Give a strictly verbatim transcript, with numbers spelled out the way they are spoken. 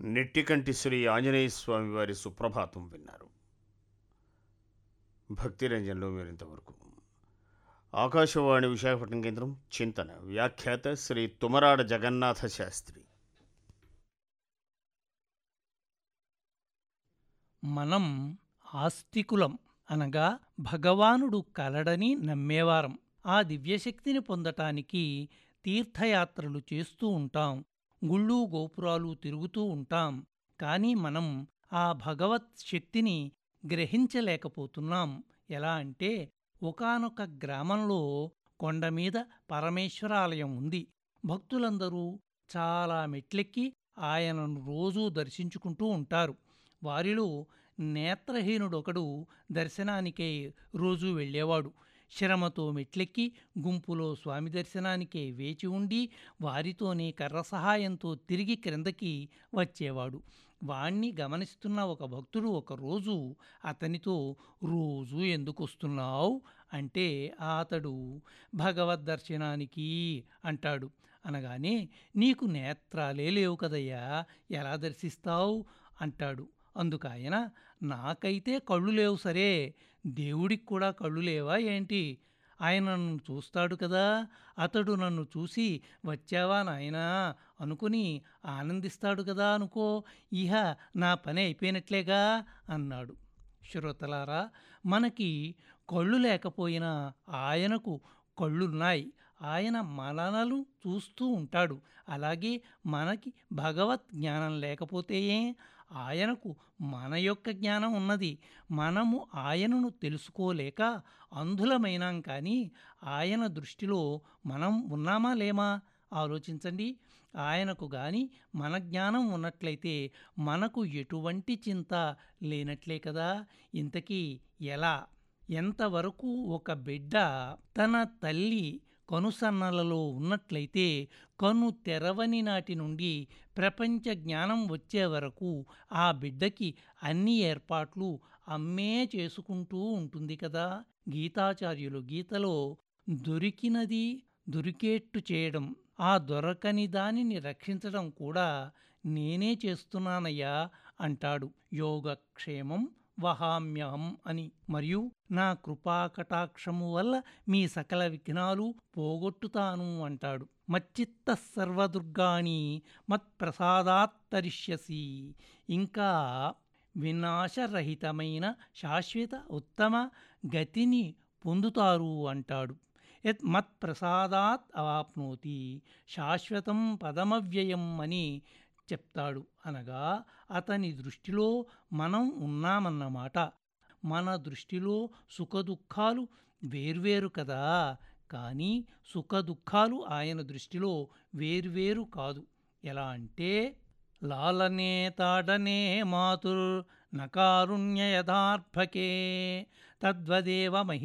నెట్టికంటి శ్రీ ఆంజనేయ స్వామి వారి సుప్రభాతం విన్నారు. భక్తి రంజన్లో మీరింతవరకు ఆకాశవాణి విశాఖపట్నం కేంద్రం చింతన వ్యాఖ్యాత శ్రీ తుమరాడ జగన్నాథ శాస్త్రి. మనం ఆస్తికులం అనగా భగవానుడు కలడని నమ్మేవారం. ఆ దివ్యశక్తిని పొందటానికి తీర్థయాత్రలు చేస్తూ ఉంటాం, గుళ్ళు గోపురాలు తిరుగుతూ ఉంటాం. కానీ మనం ఆ భగవత్ శక్తిని గ్రహించలేకపోతున్నాం. ఎలా అంటే, ఒకానొక గ్రామంలో కొండమీద పరమేశ్వరాలయం ఉంది. భక్తులందరూ చాలా మెట్లెక్కి ఆయనను రోజూ దర్శించుకుంటూ ఉంటారు. వారిలో నేత్రహీనుడొకడు దర్శనానికై రోజూ వెళ్ళేవాడు. శ్రమతో మెట్లెక్కి గుంపులో స్వామి దర్శనానికే వేచి ఉండి వారితోనే కర్ర సహాయంతో తిరిగి క్రిందకి వచ్చేవాడు. వాణ్ణి గమనిస్తున్న ఒక భక్తుడు ఒకరోజు అతనితో, రోజూ ఎందుకొస్తున్నావు అంటే అతడు భగవద్ దర్శనానికి అంటాడు. అనగానే, నీకు నేత్రాలే లేవు కదయ్యా, ఎలా దర్శిస్తావు అంటాడు. అందుకాయన, నాకైతే కళ్ళు లేవు సరే, దేవుడికి కూడా కళ్ళు లేవా ఏంటి? ఆయన నన్ను చూస్తాడు కదా, అతడు నన్ను చూసి వచ్చావా నాయనా అనుకుని ఆనందిస్తాడు కదా అనుకో, ఇహ నా పని అయిపోయినట్లేగా అన్నాడు. శ్రోతలారా, మనకి కళ్ళు లేకపోయినా ఆయనకు కళ్ళున్నాయి. ఆయన మనలను చూస్తూ ఉంటాడు. అలాగే మనకి భగవత్ జ్ఞానం లేకపోతే ఏ? ఆయనకు మన యొక్క జ్ఞానం ఉన్నది. మనము ఆయనను తెలుసుకోలేక అంధులమైనాం. కానీ ఆయన దృష్టిలో మనం ఉన్నామా లేమా ఆలోచించండి. ఆయనకు గాని మన జ్ఞానం ఉన్నట్లయితే మనకు ఎటువంటి చింత లేనట్లే కదా. ఇంతకీ ఎలా? ఎంతవరకు ఒక బిడ్డ తన తల్లి కనుసన్నలలో ఉన్నట్లయితే కను తెరవని నాటి నుండి ప్రపంచ జ్ఞానం వచ్చే వరకు ఆ బిడ్డకి అన్ని ఏర్పాట్లు అమ్మే చేసుకుంటూ ఉంటుంది కదా. గీతాచార్యులు గీతలో దొరికినది దొరికేట్టు చేయడం, ఆ దొరకని దానిని రక్షించడం కూడా నేనే చేస్తున్నానయ్యా అంటాడు. యోగక్షేమం వహామ్యహం అని. మరియు నా కృపాకటాక్షము వల్ల మీ సకల విఘ్నాలు పోగొట్టుతాను అంటాడు. మచ్చిత్త సర్వదుర్గాణి మత్ప్రసాదాత్తరిష్యసి. ఇంకా వినాశరహితమైన శాశ్వత ఉత్తమ గతిని పొందుతారు అంటాడు. యత్ మత్ప్రసాదాత్ అవాప్నోతి శాశ్వతం పదమవ్యయం అని చెప్తాడు. అనగా అతని దృష్టిలో మనం ఉన్నామన్నమాట. మన దృష్టిలో సుఖదుఖాలు వేర్వేరు కదా, కానీ సుఖదుఖాలు ఆయన దృష్టిలో వేర్వేరు కాదు. ఎలా అంటే, లాలనే తాడనే మాతుర్ నకారుణ్య యథార్భకే తద్వదేవ మహి